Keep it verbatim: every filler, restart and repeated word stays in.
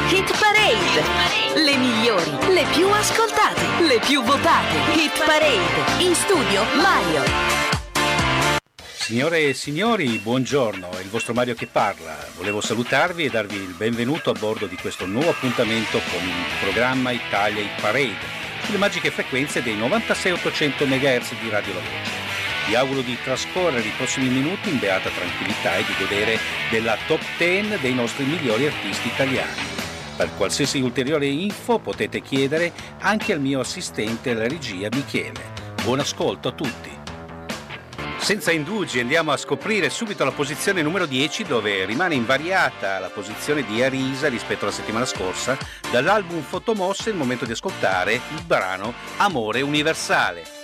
Hit Parade, le migliori, le più ascoltate, le più votate. Hit Parade, in studio Mario. Signore e signori, buongiorno, è il vostro Mario che parla. Volevo salutarvi e darvi il benvenuto a bordo di questo nuovo appuntamento con il programma Italia Hit Parade, sulle magiche frequenze dei novantasei ottocento megahertz di Radio La Voce. Vi auguro di trascorrere i prossimi minuti in beata tranquillità e di godere della top dieci dei nostri migliori artisti italiani. Per qualsiasi ulteriore info potete chiedere anche al mio assistente alla regia Michele. Buon ascolto a tutti. Senza indugi andiamo a scoprire subito la posizione numero dieci, dove rimane invariata la posizione di Arisa rispetto alla settimana scorsa. Dall'album Fotomosse è il momento di ascoltare il brano Amore Universale.